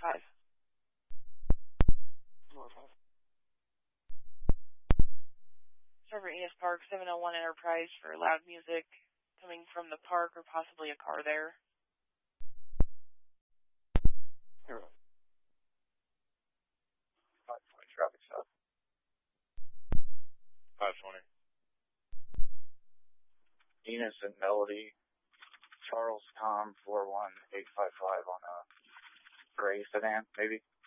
5. Server ES Park 701 Enterprise for loud music coming from the park or possibly a car there. 520 traffic stop. 520. Enos and Melody, Charles Tom 41855 on a gray sedan, maybe.